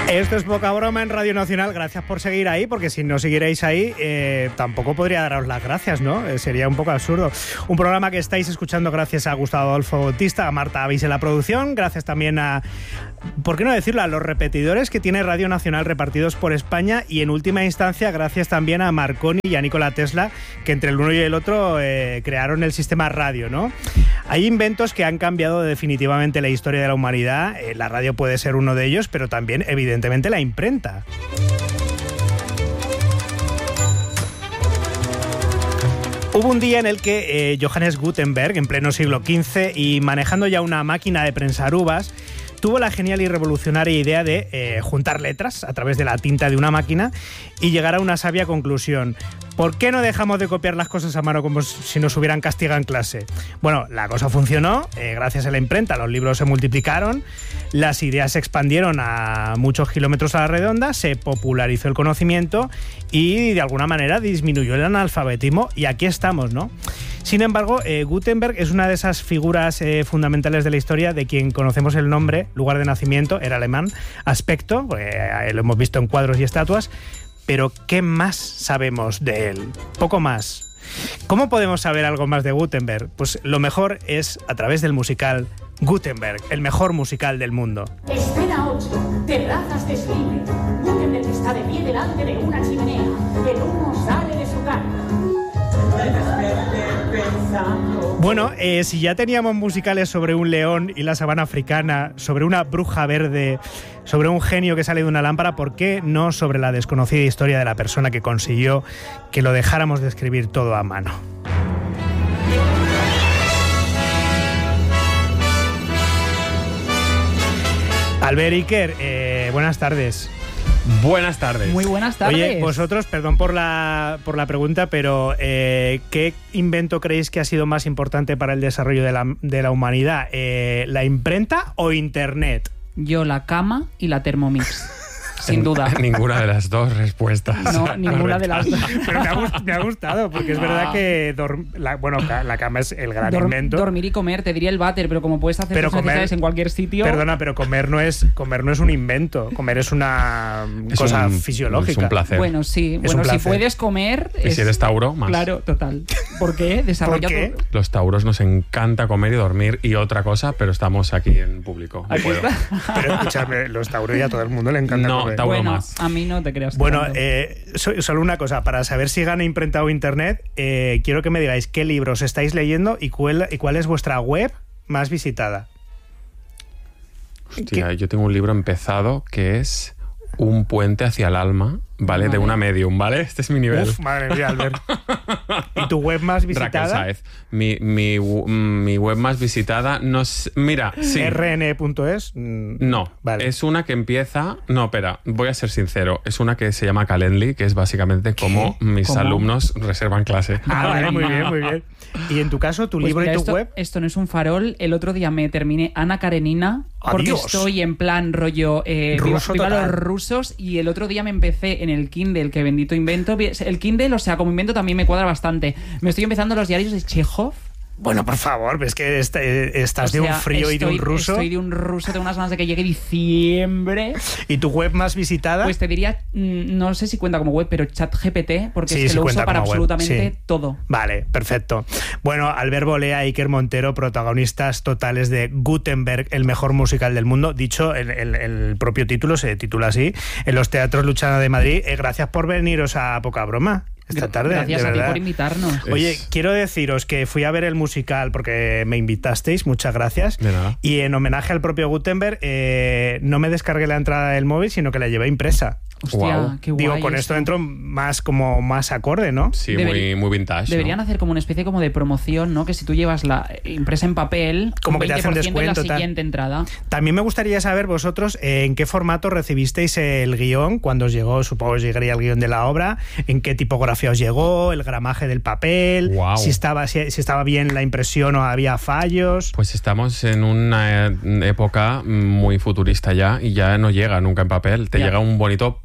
Esto es Poca Broma en Radio Nacional. Gracias por seguir ahí, porque si no siguierais ahí, tampoco podría daros las gracias, ¿no? Sería un poco absurdo. Un programa que estáis escuchando gracias a Gustavo Adolfo Bautista, a Marta Avis en la producción, gracias también a, ¿por qué no decirlo?, a los repetidores que tiene Radio Nacional repartidos por España, y en última instancia gracias también a Marconi y a Nikola Tesla, que entre el uno y el otro crearon el sistema radio, ¿no? Hay inventos que han cambiado definitivamente la historia de la humanidad. La radio puede ser uno de ellos, pero también, evidentemente, la imprenta. Hubo un día en el que Johannes Gutenberg, en pleno siglo XV, y manejando ya una máquina de prensar uvas, tuvo la genial y revolucionaria idea de juntar letras a través de la tinta de una máquina y llegar a una sabia conclusión. ¿Por qué no dejamos de copiar las cosas a mano como si nos hubieran castigado en clase? Bueno, la cosa funcionó, gracias a la imprenta los libros se multiplicaron, las ideas se expandieron a muchos kilómetros a la redonda, se popularizó el conocimiento y de alguna manera disminuyó el analfabetismo, y aquí estamos, ¿no? Sin embargo, Gutenberg es una de esas figuras fundamentales de la historia de quien conocemos el nombre, lugar de nacimiento, era alemán, aspecto, lo hemos visto en cuadros y estatuas. Pero ¿qué más sabemos de él? Poco más. ¿Cómo podemos saber algo más de Gutenberg? Pues lo mejor es a través del musical Gutenberg, el mejor musical del mundo. Escena 8. Terrazas de Schlieben. Gutenberg está de pie delante de una chimenea. El humo sale de su cara. Bueno, si ya teníamos musicales sobre un león y la sabana africana, sobre una bruja verde, sobre un genio que sale de una lámpara, ¿por qué no sobre la desconocida historia de la persona que consiguió que lo dejáramos de escribir todo a mano? Albert Iker, buenas tardes. Buenas tardes. Muy buenas tardes. Oye, vosotros, perdón por la pregunta, pero ¿qué invento creéis que ha sido más importante para el desarrollo de la humanidad? ¿La imprenta o Internet? Yo la cama y la Thermomix. Sin duda. Ninguna de las dos respuestas. No, ninguna de las dos. Pero me ha gustado, porque es verdad que la cama es el gran invento. Dormir y comer, te diría el váter, pero como puedes hacer tus necesidades en cualquier sitio... Perdona, pero comer no es un invento. Comer es una cosa fisiológica. Es un placer. Bueno, sí. Es si puedes comer... Y si eres Tauro, más. Claro, total. ¿Por qué? ¿Por qué? Los Tauros nos encanta comer y dormir y otra cosa, pero estamos aquí en público. No puedo. Pero escúchame, los Tauros y a todo el mundo le encanta comer. Tauro bueno, más. A mí no te creas. Bueno, solo una cosa, para saber si gana imprenta o Internet, quiero que me digáis qué libros estáis leyendo y cuál es vuestra web más visitada. Hostia, yo tengo un libro empezado que es Un puente hacia el alma, ¿vale? De una medium, ¿vale? Este es mi nivel. Uf, madre mía, Albert. ¿Y tu web más visitada? Raquel Sáez. Mi web más visitada, no sé, mira, sí. ¿rn.es? No, vale. Es una que empieza... No, espera, voy a ser sincero. Es una que se llama Calendly, que es básicamente como mis alumnos reservan clase. Vale, muy bien, muy bien. ¿Y en tu caso, tu libro y tu web? Esto no es un farol. El otro día me terminé Ana Karenina, porque estoy en plan rollo viva los rusos, y el otro día me empecé en el Kindle, que bendito invento. El Kindle, o sea, como invento también me cuadra bastante. Me estoy empezando los diarios de Chekhov. Bueno, por favor, ves que estás de un frío y de un ruso. Estoy de un ruso, tengo unas ganas de que llegue diciembre. ¿Y tu web más visitada? Pues te diría, no sé si cuenta como web, pero ChatGPT, porque sí, es que lo uso para absolutamente sí. todo. Vale, perfecto. Bueno, Albert Bolea y Iker Montero, protagonistas totales de Gutenberg, el mejor musical del mundo. Dicho, el propio título se titula así, en los Teatros Luchana de Madrid. Gracias por veniros a Poca Broma esta tarde. Gracias a ti por invitarnos. Oye, quiero deciros que fui a ver el musical porque me invitasteis, muchas gracias. De nada. Y en homenaje al propio Gutenberg, no me descargué la entrada del móvil, sino que la llevé impresa. Hostia, Wow. qué guay. Digo, con esto entro más acorde, ¿no? Sí, muy vintage. Deberían ¿no? hacer como una especie como de promoción, ¿no? Que si tú llevas la impresa en papel, como que te hacen 20% descuento, en la siguiente entrada. También me gustaría saber vosotros en qué formato recibisteis el guión cuando os llegó. Supongo que os llegaría el guión de la obra, en qué tipografía os llegó, el gramaje del papel, wow. si estaba bien la impresión o había fallos. Pues estamos en una época muy futurista ya, y ya no llega nunca en papel. Te llega un bonito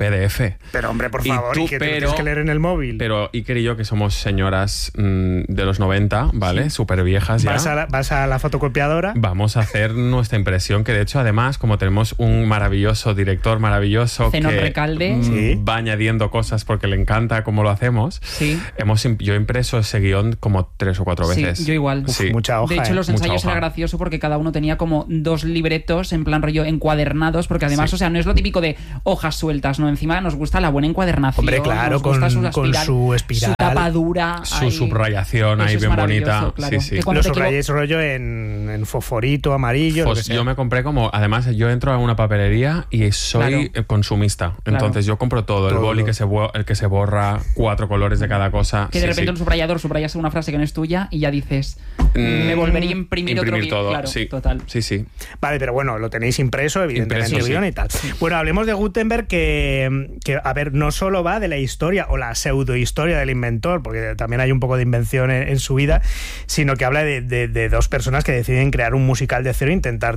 PDF. Pero hombre, por favor, ¿y que te tienes que leer en el móvil? Pero Iker y yo, que somos señoras de los 90, ¿vale? Súper viejas ya. Vas a la fotocopiadora. Vamos a hacer nuestra impresión, que de hecho, además, como tenemos un maravilloso director maravilloso Zenón que Recalde, va añadiendo cosas porque le encanta cómo lo hacemos, yo he impreso ese guión como 3 o 4 veces. Sí, yo igual. Mucha hoja. De hecho, los ensayos era gracioso porque cada uno tenía como 2 libretos en plan rollo encuadernados, porque además, o sea, no es lo típico de hojas sueltas, ¿no? Encima nos gusta la buena encuadernación. Hombre, claro, con su espiral. Su tapadura. Su subrayación ahí bien bonita. Claro. Sí. Lo subrayéis rollo en fosforito, amarillo. Yo me compré además, yo entro a una papelería y soy consumista. Entonces yo compro todo. El boli el que se borra 4 colores de cada cosa. Que de repente un subrayador subrayas una frase que no es tuya y ya dices, me volvería a imprimir otro todo. Claro, sí. Total. Sí. Vale, pero bueno, lo tenéis impreso, evidentemente, guión y tal. Bueno, hablemos de Gutenberg, que, a ver, no solo va de la historia o la pseudohistoria del inventor, porque también hay un poco de invención en su vida, sino que habla de 2 personas que deciden crear un musical de cero e intentar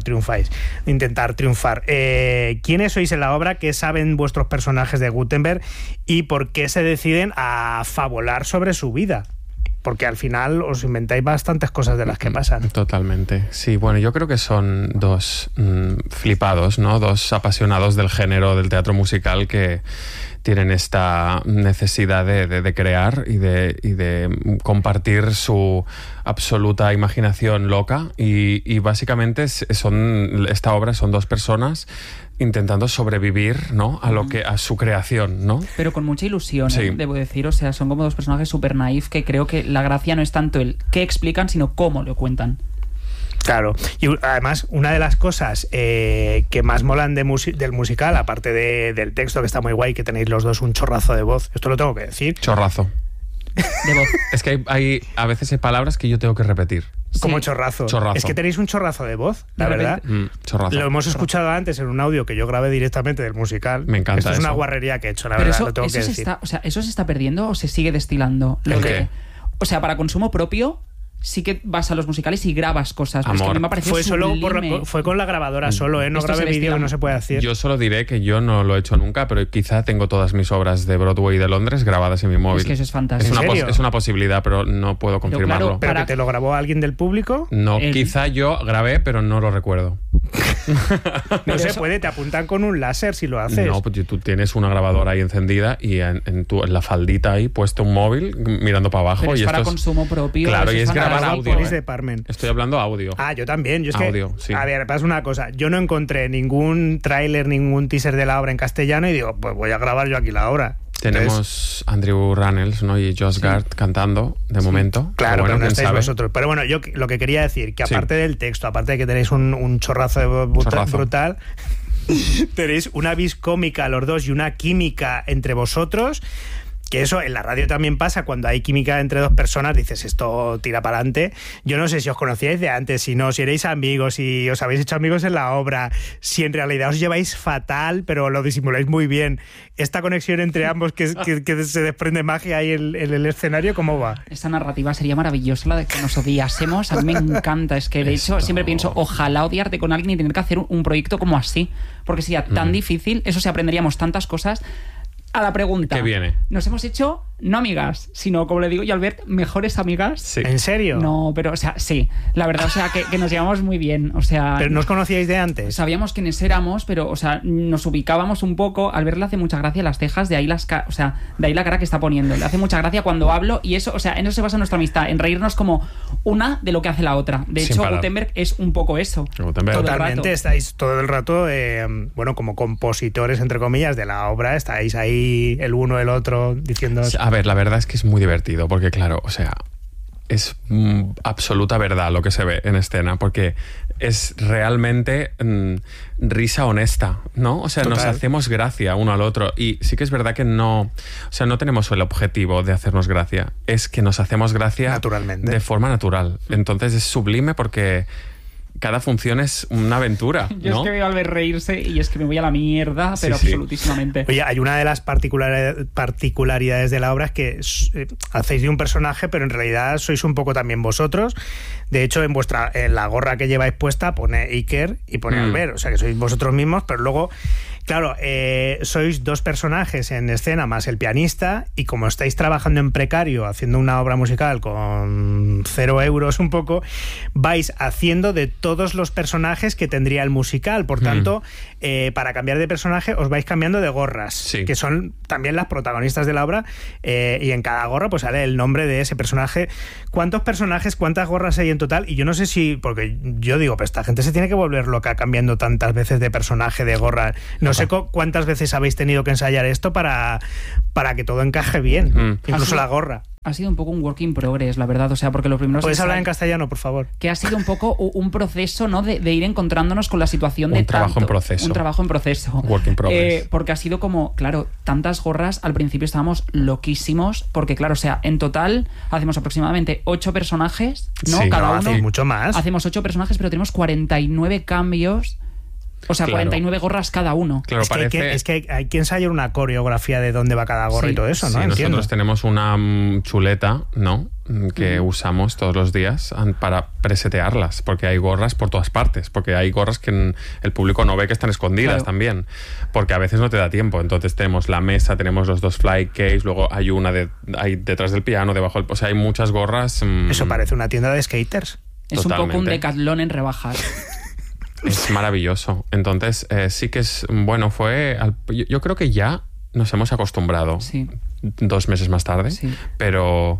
triunfar. ¿Quiénes sois en la obra? ¿Qué saben vuestros personajes de Gutenberg? ¿Y por qué se deciden a fabular sobre su vida? Porque al final os inventáis bastantes cosas de las que pasan. Totalmente. Sí, bueno, yo creo que son 2 flipados, ¿no? 2 apasionados del género del teatro musical que tienen esta necesidad de crear y de compartir su absoluta imaginación loca. Y básicamente esta obra son 2 personas intentando sobrevivir, ¿no? a su creación, ¿no? Pero con mucha ilusión, debo decir. O sea, son como 2 personajes súper naif, que creo que la gracia no es tanto el qué explican, sino cómo lo cuentan. Claro, y además una de las cosas que más molan del musical, aparte del texto, que está muy guay, que tenéis los 2 un chorrazo de voz, esto lo tengo que decir. Chorrazo. De voz. Es que a veces hay palabras que yo tengo que repetir. Como chorrazo. Es que tenéis un chorrazo de voz, la verdad. Chorrazo. Lo hemos escuchado antes en un audio que yo grabé directamente del musical. Me encanta. Esto es una guarrería que he hecho, la verdad, lo tengo que decir. ¿Eso se está perdiendo o se sigue destilando? ¿Qué? O sea, para consumo propio sí que vas a los musicales y grabas cosas. Pero es que a mí me pareció fue con la grabadora solo, no grabé vídeo, que no se puede hacer. Yo solo diré que yo no lo he hecho nunca, pero quizá tengo todas mis obras de Broadway y de Londres grabadas en mi móvil. Es que eso es fantástico. Es una posibilidad, pero no puedo confirmarlo. ¿Pero que te lo grabó alguien del público? No, quizá yo grabé, pero no lo recuerdo. No se puede, te apuntan con un láser si lo haces. No, pues tú tienes una grabadora ahí encendida y en la faldita ahí puesto un móvil mirando para abajo. Pero y es para consumo propio. Claro, y es grabar audio. Estoy hablando audio. Yo también. Audio, sí. A ver, pasa una cosa. Yo no encontré ningún tráiler, ningún teaser de la obra en castellano y digo, pues voy a grabar yo aquí la obra. Tenemos Andrew Rannells, ¿no? Y Josh Gard cantando, de momento. Claro, pero no estáis vosotros. Pero bueno, yo lo que quería decir, que aparte del texto, aparte de que tenéis un chorrazo de voz brutal, tenéis una vis cómica los 2 y una química entre vosotros, que eso en la radio también pasa. Cuando hay química entre 2 personas, dices, esto tira para adelante. Yo no sé si os conocíais de antes, si no, si erais amigos, si os habéis hecho amigos en la obra, si en realidad os lleváis fatal, pero lo disimuláis muy bien. Esta conexión entre ambos, que se desprende magia ahí en el escenario, ¿cómo va? Esta narrativa sería maravillosa, la de que nos odiásemos. A mí me encanta. Es que, de hecho, siempre pienso, ojalá odiarte con alguien y tener que hacer un proyecto como así. Porque sería tan difícil, eso sí, aprenderíamos tantas cosas. A la pregunta. ¿Qué viene? Nos hemos hecho, no amigas, sino, como le digo yo, Albert, mejores amigas. Sí. ¿En serio? No, pero, o sea, sí. La verdad, o sea, que nos llevamos muy bien. O sea... ¿Pero no os conocíais de antes? Sabíamos quiénes éramos, pero, o sea, nos ubicábamos un poco. Albert le hace mucha gracia las cejas, de ahí la cara que está poniendo. Le hace mucha gracia cuando hablo y eso, o sea, en eso se basa nuestra amistad, en reírnos como una de lo que hace la otra. De hecho, Gutenberg es un poco eso. Totalmente, estáis todo el rato, como compositores, entre comillas, de la obra, estáis ahí el uno el otro diciendo... A ver, la verdad es que es muy divertido porque, claro, o sea, es absoluta verdad lo que se ve en escena, porque es realmente risa honesta, ¿no? O sea, Total. Nos hacemos gracia uno al otro, y sí que es verdad que no tenemos el objetivo de hacernos gracia, es que nos hacemos gracia naturalmente, de forma natural. Entonces es sublime porque cada función es una aventura, ¿no? Yo es que veo a Albert reírse y es que me voy a la mierda, pero absolutísimamente. Oye, hay una de las particularidades de la obra, es que hacéis de un personaje, pero en realidad sois un poco también vosotros. De hecho, en la gorra que lleváis puesta pone Iker y pone Albert, o sea que sois vosotros mismos, pero luego Claro, sois 2 personajes en escena más el pianista, y como estáis trabajando en precario haciendo una obra musical con 0 euros un poco, vais haciendo de todos los personajes que tendría el musical. Por tanto, para cambiar de personaje os vais cambiando de gorras, que son también las protagonistas de la obra, y en cada gorra pues sale el nombre de ese personaje. ¿Cuántos personajes, cuántas gorras hay en total? Y yo no sé si, porque yo digo, pues esta gente se tiene que volver loca cambiando tantas veces de personaje, de gorra. No sé cuántas veces habéis tenido que ensayar esto para que todo encaje bien, incluso la gorra. Ha sido un poco un work in progress, la verdad. O sea, porque lo primero... ¿Puedes hablar en castellano, por favor? Que ha sido un poco un proceso, ¿no? De ir encontrándonos con la situación de un trabajo en proceso. Un trabajo en proceso. Work in progress. Porque ha sido como, claro, tantas gorras. Al principio estábamos loquísimos, porque claro, o sea, en total hacemos aproximadamente 8 personajes, ¿no? Sí, cada uno. Mucho más. Hacemos 8 personajes, pero tenemos 49 cambios. O sea, 49 gorras cada uno. Claro, es que hay que ensayar una coreografía de dónde va cada gorra y todo eso, ¿no? Sí, Entiendo. Nosotros tenemos una chuleta, ¿no? Que usamos todos los días para presetearlas, porque hay gorras por todas partes, porque hay gorras que el público no ve, que están escondidas también, porque a veces no te da tiempo. Entonces tenemos la mesa, tenemos los 2 fly case, luego hay una hay detrás del piano, debajo del... O sea, hay muchas gorras. Eso parece una tienda de skaters. Es Totalmente. un poco un Decathlon en rebajas. Es maravilloso. Entonces, sí que es... Bueno, yo creo que ya nos hemos acostumbrado 2 meses más tarde, pero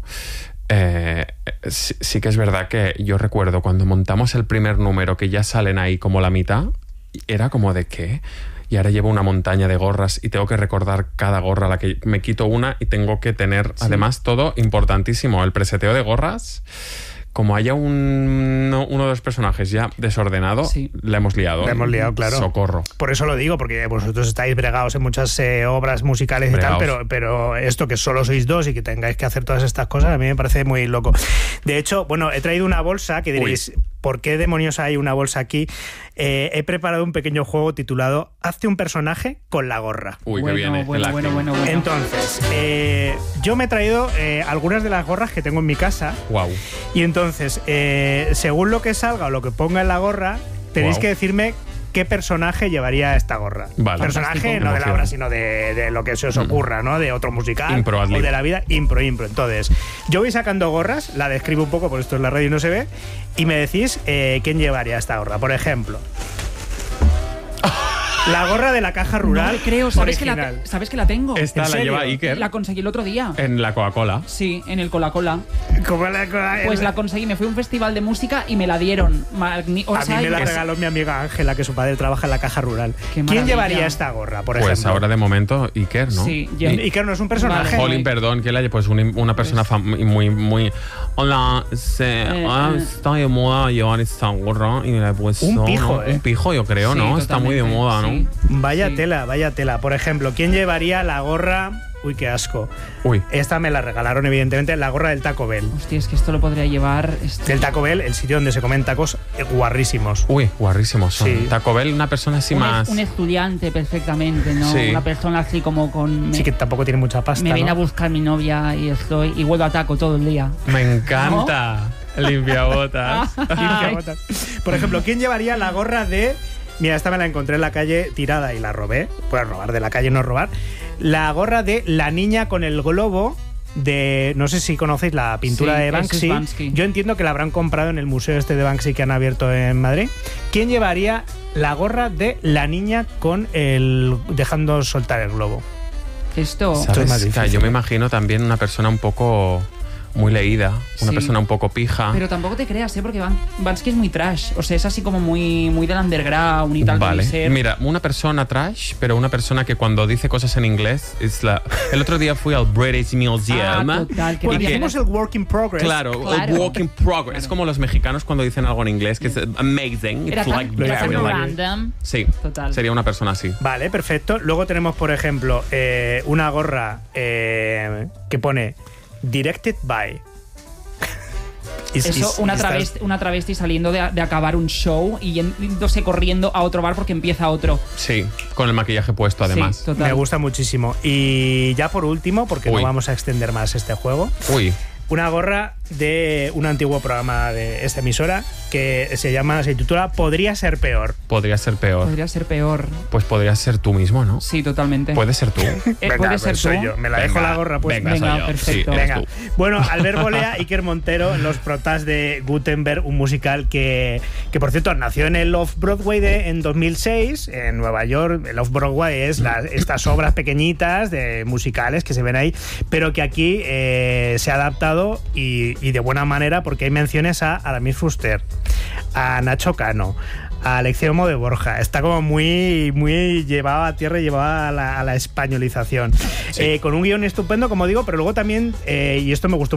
sí que es verdad que yo recuerdo cuando montamos el primer número, que ya salen ahí como la mitad, era como de ¿qué? Y ahora llevo una montaña de gorras y tengo que recordar cada gorra a la que me quito una, y tengo que tener además todo importantísimo, el preseteo de gorras. Como haya uno de los personajes ya desordenado, la hemos liado. La hemos liado, claro. Socorro. Por eso lo digo, porque vosotros estáis bregados en muchas obras musicales y tal, pero esto que solo sois 2 y que tengáis que hacer todas estas cosas, a mí me parece muy loco. De hecho, bueno, he traído una bolsa que diréis, ¿por qué demonios hay una bolsa aquí? He preparado un pequeño juego titulado Hazte un personaje con la gorra. Uy, que viene. Bueno. Entonces, yo me he traído algunas de las gorras que tengo en mi casa. Wow. Y entonces, según lo que salga o lo que ponga en la gorra, tenéis que decirme qué personaje llevaría esta gorra. Vale. Personaje no de la obra, sino de lo que se os ocurra, ¿no? De otro musical Impro, o de la vida. Impro. Entonces, yo voy sacando gorras, la describo un poco, por esto en la radio y no se ve, y me decís quién llevaría esta gorra. Por ejemplo, la gorra de la caja rural. No creo, ¿sabes que la tengo? Esta la lleva Iker. La conseguí el otro día. En la Coca-Cola. Sí, en el Coca-Cola. ¿Cómo Pues la conseguí, me fui a un festival de música y me la dieron. A mí me la regaló mi amiga Ángela, que su padre trabaja en la caja rural. ¿Quién llevaría esta gorra, por ejemplo? Pues ahora de momento Iker, ¿no? Sí, Iker no es un personaje. Jolín, perdón, que pues una persona muy... Hola, está de moda llevar esta gorra y me la he puesto. Un pijo, Un pijo, yo creo, ¿no? Está muy de moda, ¿no? Vaya tela. Por ejemplo, ¿quién llevaría la gorra? Uy, qué asco. Esta me la regalaron, evidentemente, la gorra del Taco Bell. Hostia, es que esto lo podría llevar... Del Taco Bell, el sitio donde se comen tacos guarrísimos. Uy, guarrísimos son. Sí. Taco Bell, una persona así más... Un estudiante perfectamente, ¿no? Sí. Una persona así como con... Sí, que tampoco tiene mucha pasta, me viene a buscar mi novia y vuelvo a taco todo el día. Me encanta. ¿No? Limpiabotas. Por ejemplo, ¿quién llevaría la gorra de... Mira, esta me la encontré en la calle tirada y la robé. Pues robar de la calle, no robar. La gorra de la niña con el globo de... No sé si conocéis la pintura de Banksy. Yo entiendo que la habrán comprado en el museo este de Banksy que han abierto en Madrid. ¿Quién llevaría la gorra de la niña con el... dejando soltar el globo? Esto es más difícil. Yo me imagino también una persona un poco... muy leída, una persona un poco pija. Pero tampoco te creas, porque Banksy es muy trash. O sea, es así como muy del underground y tal. Vale, mira, una persona trash, pero una persona que cuando dice cosas en inglés El otro día fui al British Museum. Total, que hacemos el work in progress. Claro, el work in progress. Claro. Es como los mexicanos cuando dicen algo en inglés, que es amazing. Era tan random. Sí, total. Sería una persona así. Vale, perfecto. Luego tenemos, por ejemplo, una gorra que pone Directed by. Una travesti saliendo de acabar un show y yéndose corriendo a otro bar porque empieza otro. Sí, con el maquillaje puesto además. Sí, me gusta muchísimo. Y ya por último, porque no vamos a extender más este juego. una gorra de un antiguo programa de esta emisora que se titula Podría ser peor. Podría ser peor. Podría ser peor. Pues podrías ser tú mismo, ¿no? Sí, totalmente. Puede ser tú. Venga, puede ser soy tú. yo. Me la dejo la gorra pues. Venga, perfecto. Sí, Venga. Bueno, Albert Bolea, Iker Montero, los protas de Gutenberg, un musical que por cierto nació en el Off-Broadway en 2006 en Nueva York. El Off-Broadway es estas obras pequeñitas de musicales que se ven ahí, pero que aquí se ha adaptado y de buena manera, porque hay menciones a Aramis Fuster, a Nacho Cano, a Alexei de Borja. Está como muy llevado a tierra y llevado a la españolización. Sí. Con un guión estupendo, como digo, pero luego también, y esto me gustó